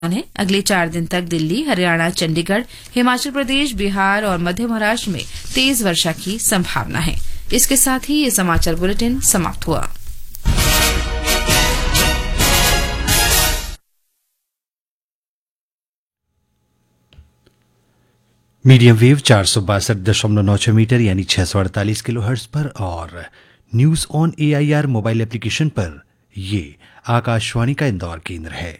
है। अगले 4 दिन तक दिल्ली, हरियाणा, चंडीगढ़, हिमाचल प्रदेश, बिहार और मध्य महाराष्ट्र में तेज वर्षा की संभावना है। इसके साथ ही ये समाचार बुलेटिन समाप्त हुआ। मीडियम वेव 462.96 मीटर यानी 648 किलोहर्ट्ज पर और news on AIR mobile application पर ये आकाशवाणी का इंदौर केंद्र है।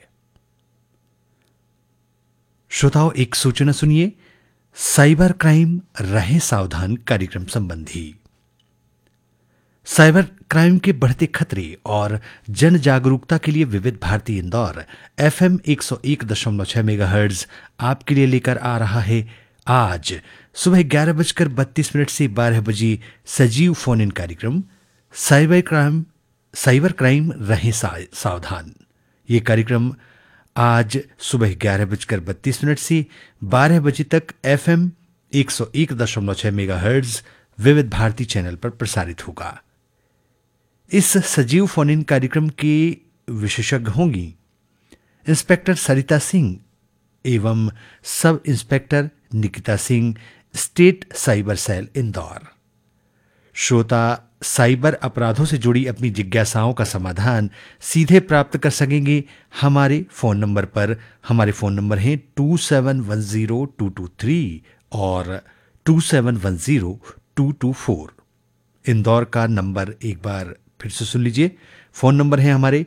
श्रोताओं, एक सूचना सुनिए। साइबर क्राइम रहे सावधान कार्यक्रम संबंधी। साइबर क्राइम के बढ़ते खतरे और जन जागरूकता के लिए विविध भारती इंदौर FM 101.6 मेगाहर्ट्ज आपके लिए लेकर आ रहा है आज सुबह 11:32 से 12 बजे सजीव फोन इन कार्यक्रम साइबर क्राइम रहे सावधान। ये कार्यक्रम आज सुबह 11:32 से 12 बजे तक FM 101.6 मेगाहर्ट्ज विविध भारती चैनल पर प्रसारित होगा। इस सजीव फोन इन कार्यक्रम के विशेषज्ञ होंगी इंस्पेक्टर सरिता सिंह एवं sub inspector Nikita Singh, state cyber cell Indore. श्रोता साइबर अपराधों से जुड़ी अपनी जिज्ञासाओं का समाधान सीधे प्राप्त कर सकेंगे हमारे फोन नंबर पर। हमारे फोन नंबर हैं 2710-223 और 2710-224। इंदौर का नंबर एक बार फिर से सुन लीजिए। फोन नंबर है हमारे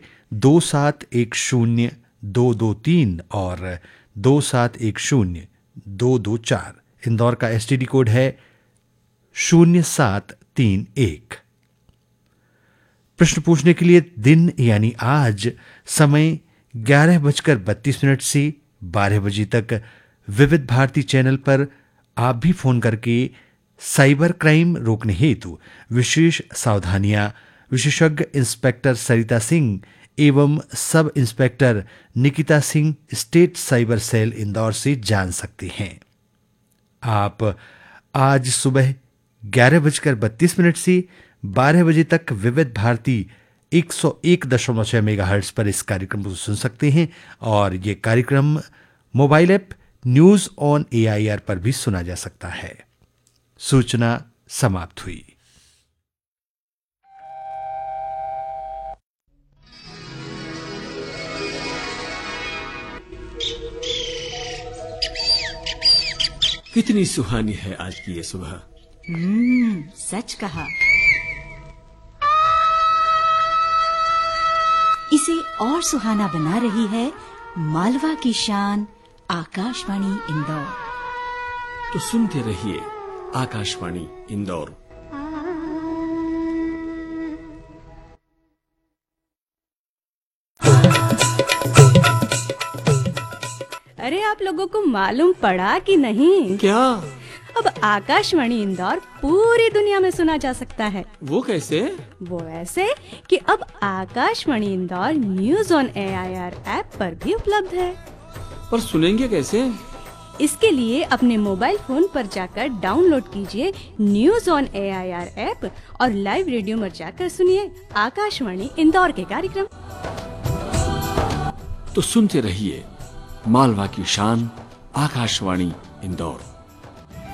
2710-223 और 2710-224। इंदौर का STD कोड है 0731। प्रश्न पूछने के लिए दिन यानी आज समय 11:32 से 12 बजे तक विविध भारती चैनल पर आप भी फोन करके साइबर क्राइम रोकने हेतु विशेष सावधानियां विशेषज्ञ इंस्पेक्टर सरिता सिंह एवं sub inspector Nikita Singh, state cyber cell Indore से जान सकते हैं। आप आज सुबह 11:32 से 12 बजे तक विविध भारती 101.6 मेगाहर्ट्ज पर इस कार्यक्रम को सुन सकते हैं और ये कार्यक्रम mobile app news on AIR पर भी सुना जा सकता है। सूचना समाप्त हुई। कितनी सुहानी है आज की ये सुबह। सच कहा। इसे और सुहाना बना रही है मालवा की शान आकाशवाणी इंदौर। तो सुनते रहिए आकाशवाणी इंदौर। अरे आप लोगों को मालूम पड़ा कि नहीं? क्या? अब आकाशवाणी इंदौर पूरी दुनिया में सुना जा सकता है। वो कैसे? वो ऐसे कि अब Akashvani Indore news on AIR app पर भी उपलब्ध है। पर सुनेंगे कैसे? इसके लिए अपने मोबाइल फोन पर जाकर डाउनलोड कीजिए न्यूज ऑन AIR ऐप और लाइव रेडियो में जाकर सुनिए आकाशवाणी इंदौर के कार्यक्रम। तो सुनते रहिए मालवा की शान आकाशवाणी इंदौर।